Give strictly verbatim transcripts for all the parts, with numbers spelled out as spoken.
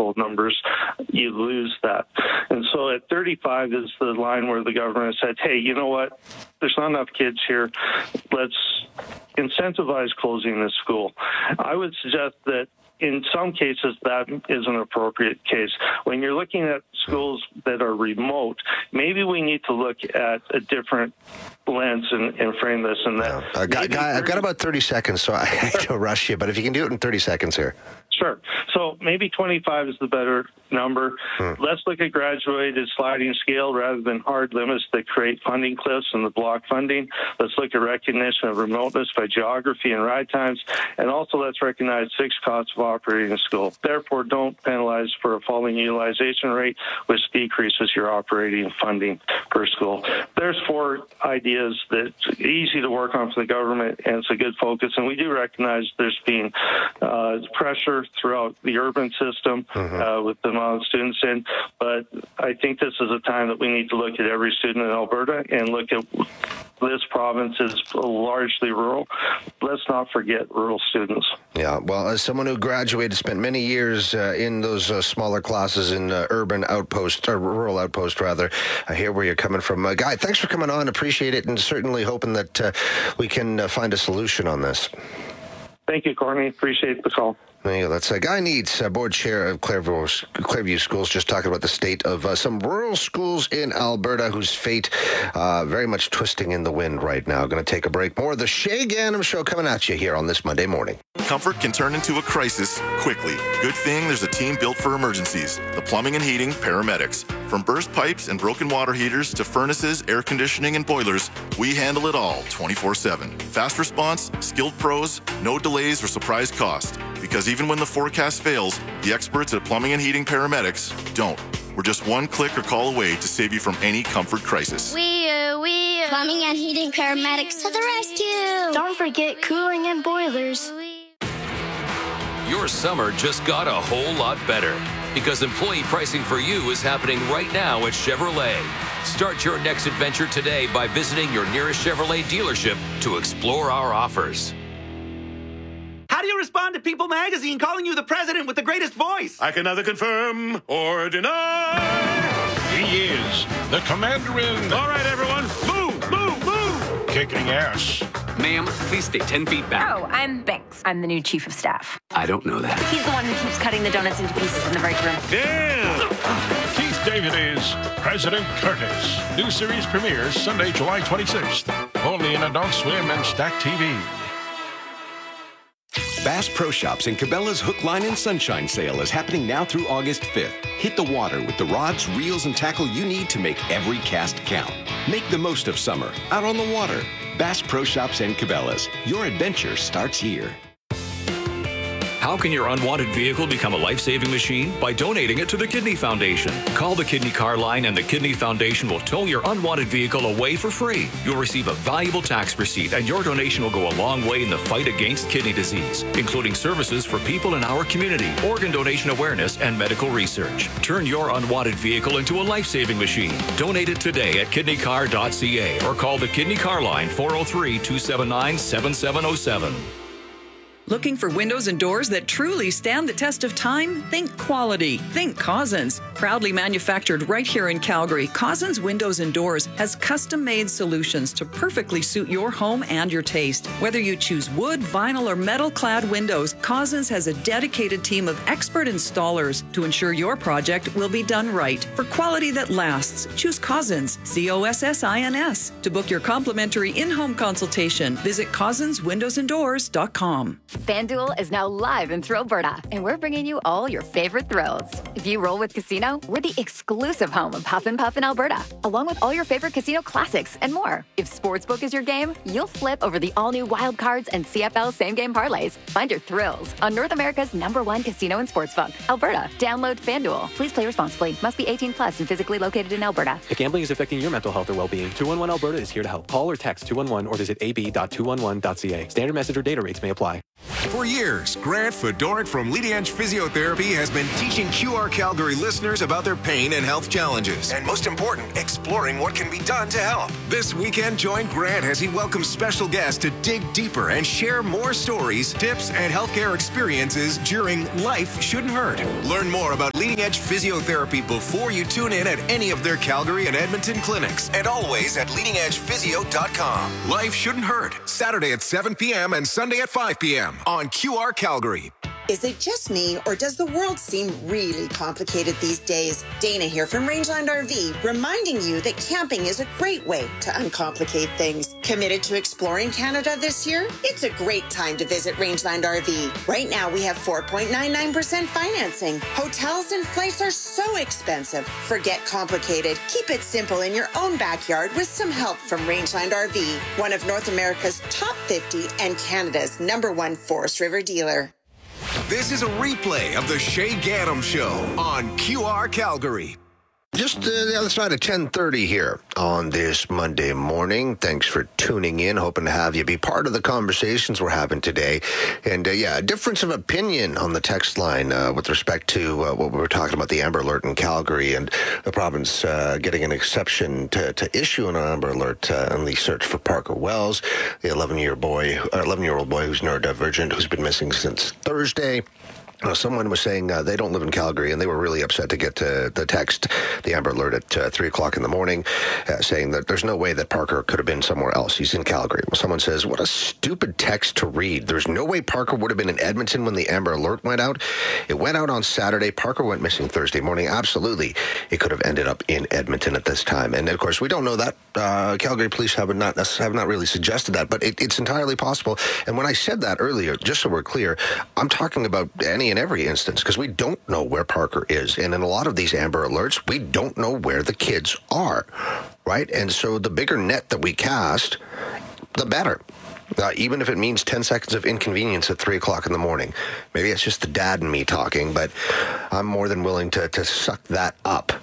household numbers, you lose that. And so at thirty-five is the line where the government said, hey, you know what? There's not enough kids here. Let's incentivize closing this school. I would suggest that in some cases, that is an appropriate case. When you're looking at schools that are remote, maybe we need to look at a different lens and, and frame this. And that, uh, guy, guy, I've got about thirty seconds, so I hate to rush you, but if you can do it in thirty seconds here. Sure. So maybe twenty-five is the better number. Hmm. Let's look at graduated sliding scale rather than hard limits that create funding cliffs and the block funding. Let's look at recognition of remoteness by geography and ride times. And also let's recognize fixed costs of operating a school. Therefore, don't penalize for a falling utilization rate, which decreases your operating funding per school. There's four ideas that's easy to work on for the government, and it's a good focus. And we do recognize there's been uh, pressure throughout the urban system mm-hmm. uh, with the amount of students in. But I think this is a time that we need to look at every student in Alberta and look at this province is largely rural. Let's not forget rural students. Yeah, well, as someone who graduated, spent many years uh, in those uh, smaller classes in uh, urban outposts, or rural outposts, rather, I hear where you're coming from. Uh, Guy, thanks for coming on. Appreciate it, and certainly hoping that uh, we can uh, find a solution on this. Thank you, Courtney. Appreciate the call. There you go. That's uh, Guy Needs, uh, board chair of Clairview, Clairview Schools, just talking about the state of uh, some rural schools in Alberta whose fate uh, very much twisting in the wind right now. Going to take a break. More of the Shay Ganem Show coming at you here on this Monday morning. Comfort can turn into a crisis quickly. Good thing there's a team built for emergencies. The Plumbing and Heating Paramedics. From burst pipes and broken water heaters to furnaces, air conditioning, and boilers, we handle it all twenty-four seven. Fast response, skilled pros, no delays or surprise cost. Because even when the forecast fails, the experts at Plumbing and Heating Paramedics don't. We're just one click or call away to save you from any comfort crisis. We, uh, we, uh, Plumbing and Heating Paramedics to the rescue. Don't forget cooling and boilers. Your summer just got a whole lot better because employee pricing for you is happening right now at Chevrolet. Start your next adventure today by visiting your nearest Chevrolet dealership to explore our offers. How do you respond to People Magazine calling you the president with the greatest voice? I can neither confirm or deny. He is the commander in... All right, everyone, move, move, move. Kicking ass. Ma'am, please stay ten feet back. Oh, I'm Banks. I'm the new chief of staff. I don't know that. He's the one who keeps cutting the donuts into pieces in the break room. Damn! Keith David is President Curtis. New series premieres Sunday, July twenty-sixth. Only in Adult Swim and Stack T V. Bass Pro Shops and Cabela's Hook, Line, and Sunshine sale is happening now through August fifth. Hit the water with the rods, reels, and tackle you need to make every cast count. Make the most of summer out on the water. Bass Pro Shops and Cabela's. Your adventure starts here. How can your unwanted vehicle become a life-saving machine? By donating it to the Kidney Foundation. Call the Kidney Car Line and the Kidney Foundation will tow your unwanted vehicle away for free. You'll receive a valuable tax receipt and your donation will go a long way in the fight against kidney disease, including services for people in our community, organ donation awareness, and medical research. Turn your unwanted vehicle into a life-saving machine. Donate it today at kidney car dot c a or call the Kidney Car Line four oh three, two seven nine, seven seven oh seven. Looking for windows and doors that truly stand the test of time? Think quality. Think Cousins. Proudly manufactured right here in Calgary, Cousins Windows and Doors has custom-made solutions to perfectly suit your home and your taste. Whether you choose wood, vinyl, or metal-clad windows, Cousins has a dedicated team of expert installers to ensure your project will be done right. For quality that lasts, choose Cousins, C O S S I N S. To book your complimentary in-home consultation, visit cousins windows and doors dot com. FanDuel is now live in through Alberta, and we're bringing you all your favorite thrills. If you roll with Casino, we're the exclusive home of Huff and Puff in Alberta, along with all your favorite casino classics and more. If Sportsbook is your game, you'll flip over the all-new Wild Cards and C F L same-game parlays. Find your thrills on North America's number one casino and sportsbook, Alberta. Download FanDuel. Please play responsibly. Must be eighteen plus and physically located in Alberta. If gambling is affecting your mental health or well-being, two one one Alberta is here to help. Call or text two one one or visit a b dot two one one dot c a. Standard message or data rates may apply. For years, Grant Fedoruk from Leading Edge Physiotherapy has been and teaching Q R Calgary listeners about their pain and health challenges. And most important, exploring what can be done to help. This weekend, join Grant as he welcomes special guests to dig deeper and share more stories, tips, and healthcare experiences during Life Shouldn't Hurt. Learn more about leading-edge physiotherapy before you tune in at any of their Calgary and Edmonton clinics. And always at leading edge physio dot com. Life Shouldn't Hurt. Saturday at seven p.m. and Sunday at five p.m. on Q R Calgary. Is it just me, or does the world seem really complicated these days? Dana here from Rangeland R V, reminding you that camping is a great way to uncomplicate things. Committed to exploring Canada this year? It's a great time to visit Rangeland R V. Right now, we have four point nine nine percent financing. Hotels and flights are so expensive. Forget complicated. Keep it simple in your own backyard with some help from Rangeland R V, one of North America's top fifty and Canada's number one Forest River dealer. This is a replay of the Shay Gaddam Show on Q R Calgary. Just uh, the other side of ten thirty here on this Monday morning. Thanks for tuning in. Hoping to have you be part of the conversations we're having today. And, uh, yeah, a difference of opinion on the text line uh, with respect to uh, what we were talking about, the Amber Alert in Calgary and the province uh, getting an exception to, to issue an Amber Alert uh, on the search for Parker Wells, the eleven-year boy, uh, eleven-year-old boy who's neurodivergent, who's been missing since Thursday. Uh, someone was saying uh, they don't live in Calgary, and they were really upset to get uh, the text, the Amber Alert at uh, three o'clock in the morning, uh, saying that there's no way that Parker could have been somewhere else. He's in Calgary. Well, someone says, what a stupid text to read. There's no way Parker would have been in Edmonton when the Amber Alert went out. It went out on Saturday. Parker went missing Thursday morning. Absolutely, it could have ended up in Edmonton at this time. And, of course, we don't know that. Uh, Calgary police have not, have not really suggested that, but it, it's entirely possible. And when I said that earlier, just so we're clear, I'm talking about any in every instance, because we don't know where Parker is. And in a lot of these Amber Alerts, we don't know where the kids are, right? And so the bigger net that we cast, the better. Uh, even if it means ten seconds of inconvenience at three o'clock in the morning. Maybe it's just the dad and me talking, but I'm more than willing to, to suck that up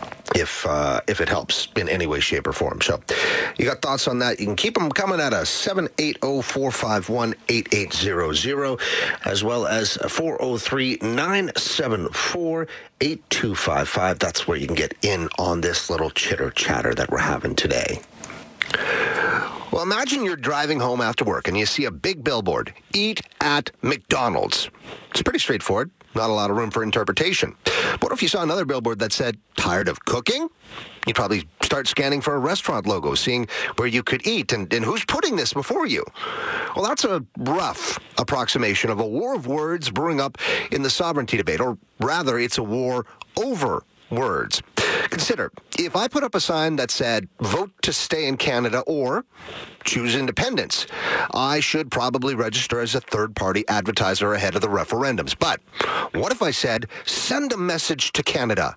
if uh, if it helps in any way, shape, or form. So you got thoughts on that? You can keep them coming at us, seven eight zero, four five one, eight eight zero zero, as well as four oh three, nine seven four, eight two five five. That's where you can get in on this little chitter-chatter that we're having today. Well, imagine you're driving home after work and you see a big billboard, Eat at McDonald's. It's pretty straightforward. Not a lot of room for interpretation. But what if you saw another billboard that said, tired of cooking? You'd probably start scanning for a restaurant logo, seeing where you could eat and, and who's putting this before you. Well, that's a rough approximation of a war of words brewing up in the sovereignty debate, or rather, it's a war over words. Consider, if I put up a sign that said, vote to stay in Canada or choose independence, I should probably register as a third-party advertiser ahead of the referendums. But what if I said, send a message to Canada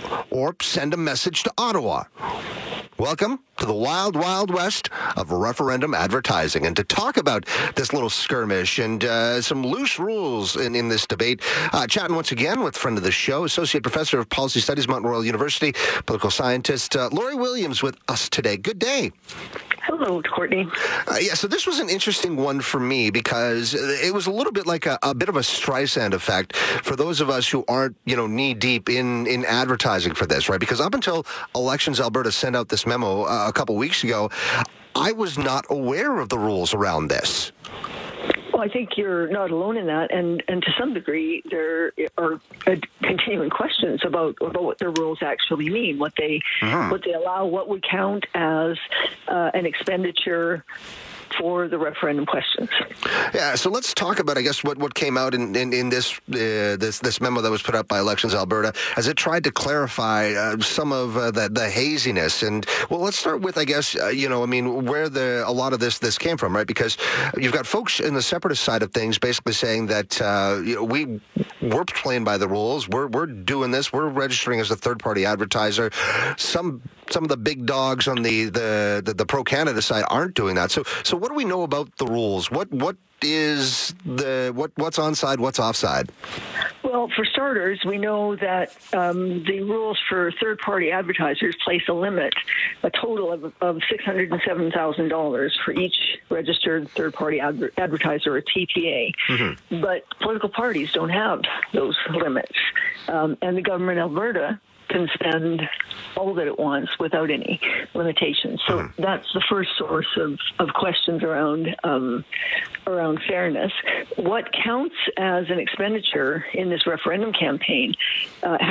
or send a message to Ottawa? Welcome to the wild, wild west of referendum advertising. And to talk about this little skirmish and uh, some loose rules in, in this debate, uh, chatting once again with friend of the show, Associate Professor of Policy Studies, Mount Royal University, political scientist, uh, Lori Williams with us today. Good day. Hello, Courtney. Uh, yeah, so this was an interesting one for me because it was a little bit like a, a bit of a Streisand effect for those of us who aren't, you know, knee deep in, in advertising for this, right? Because up until Elections Alberta sent out this memo uh, a couple weeks ago, I was not aware of the rules around this. Well, I think you're not alone in that, and, and to some degree, there are uh, continuing questions about, about what the rules actually mean, what they mm-hmm. what they allow, what would count as uh, an expenditure for the referendum questions. Yeah, so let's talk about, I guess, what, what came out in, in, in this, uh, this this memo that was put up by Elections Alberta as it tried to clarify uh, some of uh, the, the haziness. And, well, let's start with, I guess, uh, you know, I mean, where the a lot of this this came from, right? Because you've got folks in the separatist side of things basically saying that, uh, you know, we, we're playing by the rules. We're, we're doing this. We're registering as a third-party advertiser. Some some of the big dogs on the, the, the, the pro-Canada side aren't doing that. So, so what do we know about the rules? What what is the what what's onside, what's offside? Well, for starters, we know that um, the rules for third-party advertisers place a limit, a total of, of six hundred seven thousand dollars for each registered third-party adver- advertiser, or T P A. Mm-hmm. But political parties don't have those limits. Um, and the government of Alberta can spend all that it wants without any limitations. So mm-hmm. that's the first source of, of questions around um, around fairness. What counts as an expenditure in this referendum campaign uh,